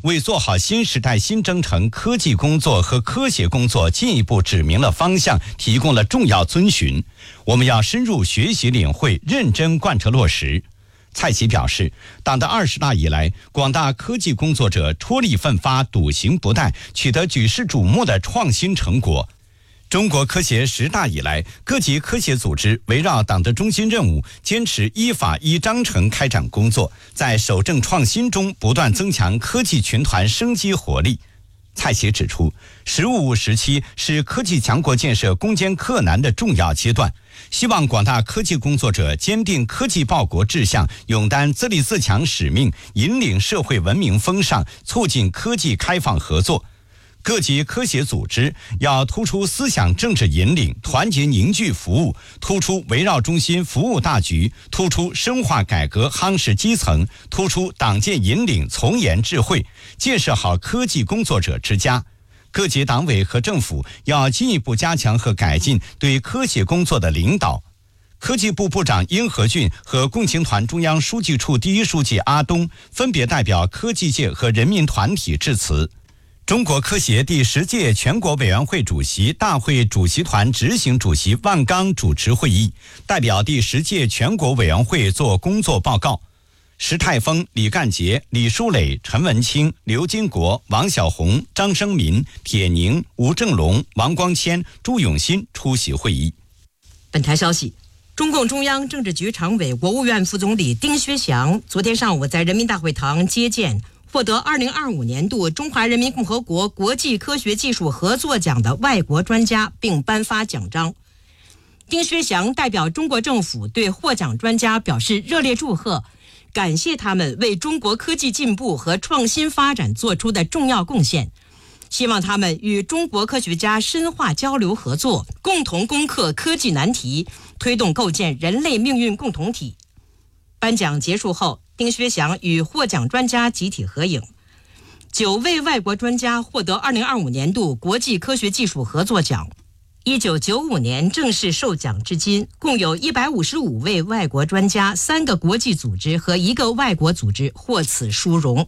为做好新时代新征程科技工作和科协工作进一步指明了方向，提供了重要遵循。我们要深入学习领会，认真贯彻落实。蔡奇表示，党的20大以来，广大科技工作者踔厉奋发，笃行不怠，取得举世瞩目的创新成果。中国科协10大以来，各级科协组织围绕党的中心任务，坚持依法依章程开展工作，在守正创新中不断增强科技群团生机活力。蔡奇指出，“15+5”时期是科技强国建设攻坚克难的重要阶段，希望广大科技工作者坚定科技报国志向，勇担自立自强使命，引领社会文明风尚，促进科技开放合作。各级科协组织要突出思想政治引领，团结凝聚服务，突出围绕中心服务大局，突出深化改革夯实基层，突出党建引领从严智慧，建设好科技工作者之家。各级党委和政府要进一步加强和改进对科协工作的领导。科技部部长殷和俊和共青团中央书记处第1书记阿东分别代表科技界和人民团体致辞。中国科协第10届全国委员会主席大会主席团执行主席万钢主持会议，代表第10届全国委员会作工作报告。石泰峰、李干杰、李书磊、陈文清、刘金国、王小红、张生民、铁宁、吴正龙、王光谦、朱永新出席会议。 本台消息，中共中央政治局常委、国务院副总理丁薛祥昨天上午在人民大会堂接见获得2025年度中华人民共和国国际科学技术合作奖的外国专家，并颁发奖章。丁薛祥代表中国政府对获奖专家表示热烈祝贺，感谢他们为中国科技进步和创新发展做出的重要贡献，希望他们与中国科学家深化交流合作，共同攻克科技难题，推动构建人类命运共同体。颁奖结束后，丁薛祥与获奖专家集体合影。9位外国专家获得2025年度国际科学技术合作奖。1995年正式授奖至今，共有155位外国专家、3个国际组织和1个外国组织获此殊荣。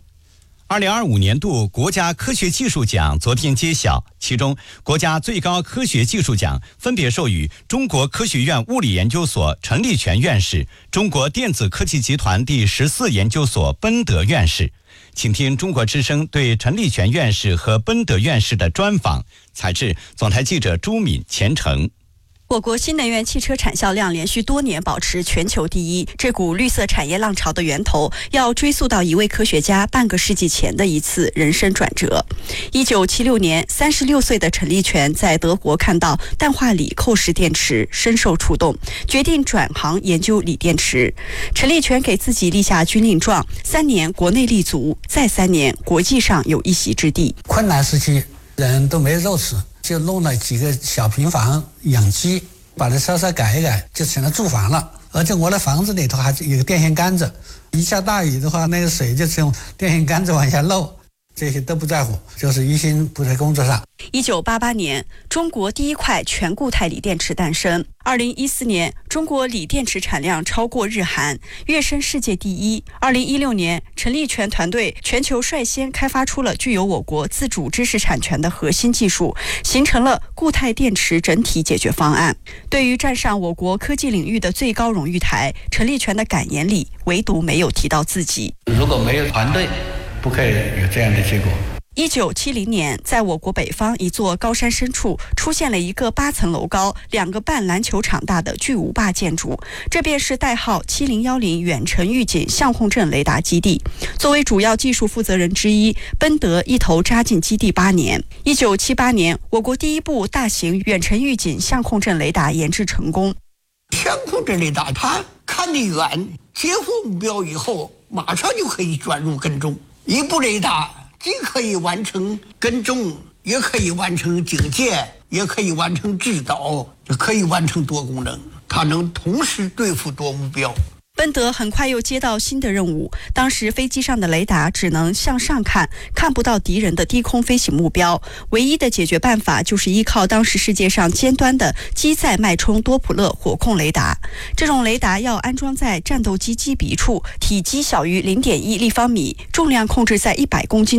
2025年度国家科学技术奖昨天揭晓，其中国家最高科学技术奖分别授予中国科学院物理研究所陈立全院士、中国电子科技集团第14研究所奔德院士。请听中国之声对陈立全院士和奔德院士的专访，采自总台记者朱敏、钱程。 我国新能源汽车产销量连续多年保持全球第一，这股绿色产业浪潮的源头要追溯到一位科学家半个世纪前的一次人生转折。1976年，36岁的陈立全在德国看到氮化锂扣式电池，深受触动，决定转行研究锂电池。陈立全给自己立下军令状：3年国内立足，再3年国际上有一席之地。 困难时期，人都没肉吃，就弄了几个小平房养鸡，把它稍稍改一改，就成了住房了。而且我的房子里头还有个电线杆子，一下大雨的话，那个水就从电线杆子往下漏，这些都不在乎，就是一心不在工作上。 1988年，中国第一块全固态锂电池诞生。2014年，中国锂电池产量超过日韩，跃升世界第一。2016年，陈立全团队全球率先开发出了具有我国自主知识产权的核心技术，形成了固态电池整体解决方案。对于站上我国科技领域的最高荣誉台，陈立全的感言里唯独没有提到自己。 如果没有团队，不可以有这样的结果。 1970年，在我国北方一座高山深处，出现了一个8层楼高、2个半篮球场大的巨无霸建筑，这便是代号7010远程预警相控阵雷达基地。作为主要技术负责人之一，奔德一头扎进基地8年。1978年，我国第一部大型远程预警相控阵雷达研制成功。 相控阵雷达它看得远，接获目标以后，马上就可以转入跟踪。一部雷达既可以完成跟踪，也可以完成警戒，也可以完成制导，也可以完成多功能，它能同时对付多目标。 奔德很快又接到新的任务，当时飞机上的雷达只能向上看，看不到敌人的低空飞行目标，唯一的解决办法就是依靠当时世界上尖端的机载脉冲多普勒火控雷达。这种雷达要安装在战斗机机鼻处，体积小于0.1立方米，重量控制在100公斤